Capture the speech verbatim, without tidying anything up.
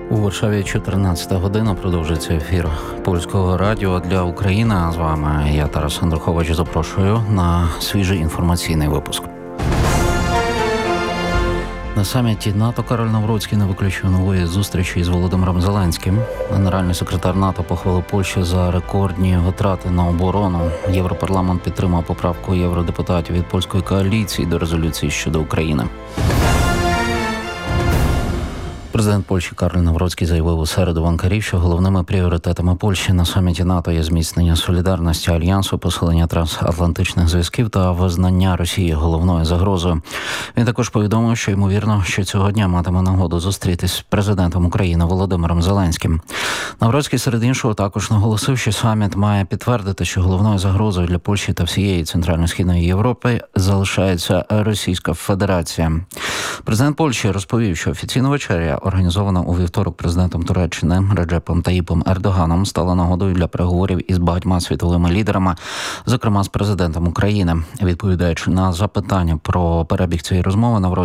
У Варшаві чотирнадцята година, продовжується ефір Польського радіо для України. А з вами я, Тарас Андрухович, запрошую на свіжий інформаційний випуск. На саміті НАТО Кароль Навроцький не виключив нової зустрічі із Володимиром Зеленським. Генеральний секретар НАТО похвалив Польщу за рекордні витрати на оборону. Європарламент підтримав поправку євродепутатів від польської коаліції до резолюції щодо України. Президент Польщі Кароль Навроцький заявив у середу в Анкарі, що головними пріоритетами Польщі на саміті НАТО є зміцнення солідарності Альянсу, посилення трансатлантичних зв'язків та визнання Росії головною загрозою. Він також повідомив, що ймовірно, що цього дня матиме нагоду зустрітись з президентом України Володимиром Зеленським. Навроцький серед іншого також наголосив, що саміт має підтвердити, що головною загрозою для Польщі та всієї Центрально-Східної Європи залишається Російська Федерація. Президент Польщі розповів, що офіційна вечеря, організована у вівторок президентом Туреччини Реджепом Таїпом Ердоганом, стала нагодою для переговорів із багатьма світовими лідерами, зокрема з президентом України. Відповідаючи на запитання про перебіг цієї розмови, Навроцький